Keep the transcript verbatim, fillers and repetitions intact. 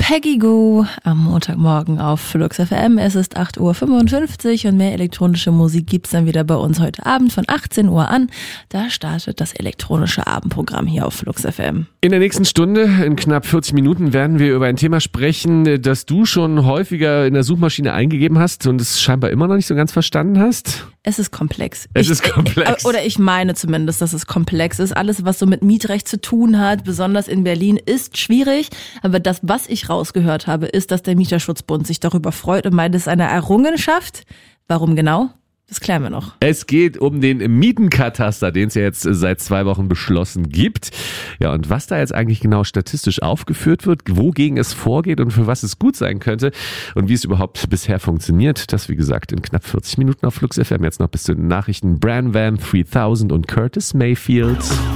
Peggy Gou am Montagmorgen auf Flux F M. Es ist acht Uhr fünfundfünfzig und mehr elektronische Musik gibt's dann wieder bei uns heute Abend von achtzehn Uhr an. Da startet das elektronische Abendprogramm hier auf Flux F M. In der nächsten Stunde, in knapp vierzig Minuten, werden wir über ein Thema sprechen, das du schon häufiger in der Suchmaschine eingegeben hast und es scheinbar immer noch nicht so ganz verstanden hast. Es ist komplex. Es ich, ist komplex. Oder ich meine zumindest, dass es komplex ist. Alles, was so mit Mietrecht zu tun hat, besonders in Berlin, ist schwierig. Aber das, was ich rausgehört habe, ist, dass der Mieterschutzbund sich darüber freut und meint, es ist eine Errungenschaft. Warum genau? Das klären wir noch. Es geht um den Mietenkataster, den es ja jetzt seit zwei Wochen beschlossen gibt. Ja, und was da jetzt eigentlich genau statistisch aufgeführt wird, wogegen es vorgeht und für was es gut sein könnte und wie es überhaupt bisher funktioniert, das wie gesagt in knapp vierzig Minuten auf Flux F M. Jetzt noch bis zu den Nachrichten Bran Van dreitausend und Curtis Mayfield.